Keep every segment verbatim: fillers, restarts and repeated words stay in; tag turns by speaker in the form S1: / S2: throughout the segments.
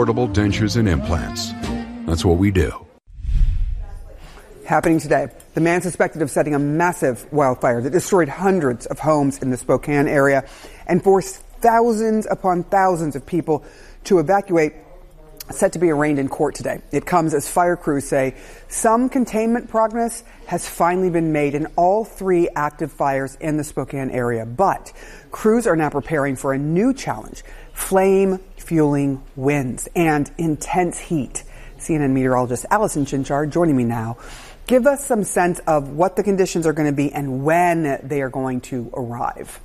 S1: affordable dentures and implants. That's what we do.
S2: Happening today, the man suspected of setting a massive wildfire that destroyed hundreds of homes in the Spokane area and forced thousands upon thousands of people to evacuate, set to be arraigned in court today. It comes as fire crews say some containment progress has finally been made in all three active fires in the Spokane area. But crews are now preparing for a new challenge: flame fueling winds and intense heat. C N N meteorologist Allison Chinchard joining me now. Give us some sense of what the conditions are going to be and when they are going to arrive.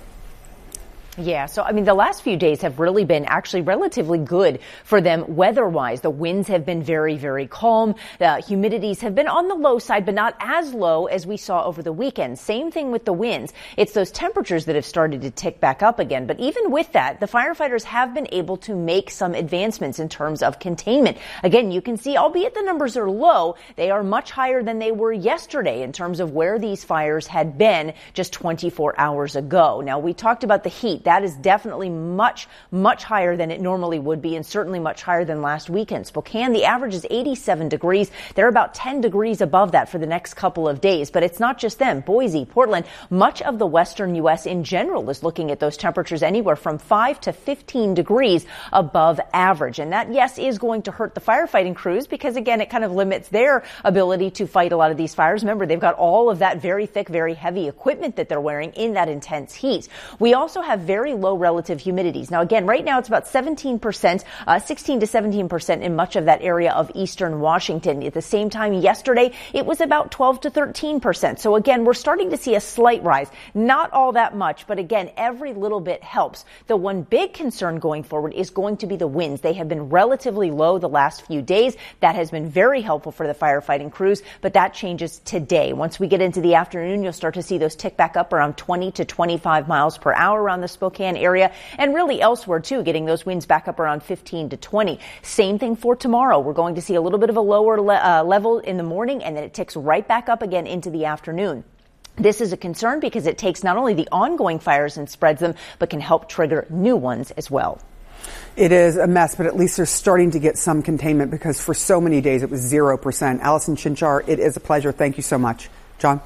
S3: Yeah, so I mean, the last few days have really been actually relatively good for them weather-wise. The winds have been very, very calm. The humidities have been on the low side, but not as low as we saw over the weekend. Same thing with the winds. It's those temperatures that have started to tick back up again. But even with that, the firefighters have been able to make some advancements in terms of containment. Again, you can see, albeit the numbers are low, they are much higher than they were yesterday in terms of where these fires had been just twenty-four hours ago. Now, we talked about the heat. That is definitely much, much higher than it normally would be, and certainly much higher than last weekend. Spokane, the average is eighty-seven degrees. They're about ten degrees above that for the next couple of days. But it's not just them. Boise, Portland, much of the western U S in general is looking at those temperatures anywhere from five to fifteen degrees above average. And that, yes, is going to hurt the firefighting crews because, again, it kind of limits their ability to fight a lot of these fires. Remember, they've got all of that very thick, very heavy equipment that they're wearing in that intense heat. We also have very low relative humidities. Now, again, right now it's about seventeen percent, uh, sixteen to seventeen percent in much of that area of eastern Washington. At the same time, yesterday, it was about twelve to thirteen percent. So again, we're starting to see a slight rise. Not all that much, but again, every little bit helps. The one big concern going forward is going to be the winds. They have been relatively low the last few days. That has been very helpful for the firefighting crews, but that changes today. Once we get into the afternoon, you'll start to see those tick back up around twenty to twenty-five miles per hour around the Spokane area, and really elsewhere too, getting those winds back up around fifteen to twenty. Same thing for tomorrow. We're going to see a little bit of a lower le- uh, level in the morning, and then it ticks right back up again into the afternoon. This is a concern because it takes not only the ongoing fires and spreads them, but can help trigger new ones as well.
S2: It is a mess, but at least they're starting to get some containment because for so many days it was zero percent. Allison Chinchard, it is a pleasure. Thank you so much. John?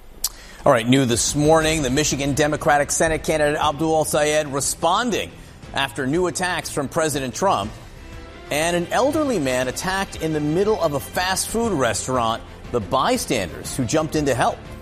S4: All right, new this morning, the Michigan Democratic Senate candidate Abdul El-Sayed responding after new attacks from President Trump, and an elderly man attacked in the middle of a fast food restaurant, the bystanders who jumped in to help.